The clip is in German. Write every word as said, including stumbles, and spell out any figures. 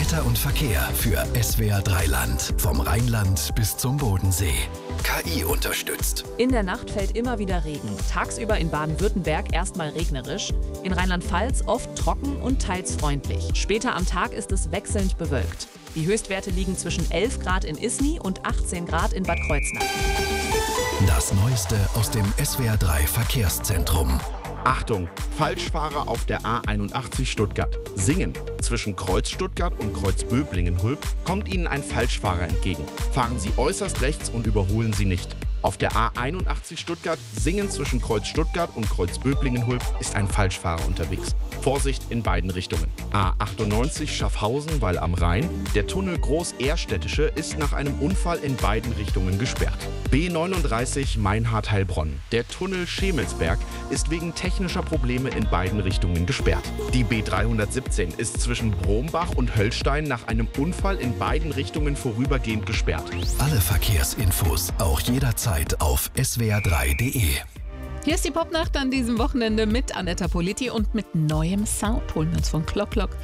Wetter und Verkehr für S W R drei Land. Vom Rheinland bis zum Bodensee. K I unterstützt. In der Nacht fällt immer wieder Regen. Tagsüber in Baden-Württemberg erstmal regnerisch. In Rheinland-Pfalz oft trocken und teils freundlich. Später am Tag ist es wechselnd bewölkt. Die Höchstwerte liegen zwischen elf Grad in Isny und achtzehn Grad in Bad Kreuznach. Das Neueste aus dem S W R drei Verkehrszentrum. Achtung, Falschfahrer auf der A einundachtzig Stuttgart. Singen. Zwischen Kreuz Stuttgart und Kreuz Böblingen-Hülb kommt Ihnen ein Falschfahrer entgegen. Fahren Sie äußerst rechts und überholen Sie nicht. Auf der A einundachtzig Stuttgart, Singen zwischen Kreuz Stuttgart und Kreuz Böblingen-Hülb ist ein Falschfahrer unterwegs. Vorsicht in beiden Richtungen. A achtundneunzig Schaffhausen, Weil am Rhein. Der Tunnel Groß-Ehrstädtische ist nach einem Unfall in beiden Richtungen gesperrt. B neununddreißig Meinhard-Heilbronn. Der Tunnel Schemelsberg ist wegen technischer Probleme in beiden Richtungen gesperrt. Die B dreihundertsiebzehn ist zwischen Brombach und Höllstein nach einem Unfall in beiden Richtungen vorübergehend gesperrt. Alle Verkehrsinfos auch jederzeit auf S W R drei Punkt de. Hier ist die Popnacht an diesem Wochenende mit Anetta Politi und mit neuem Sound. Holen wir uns von Clock Clock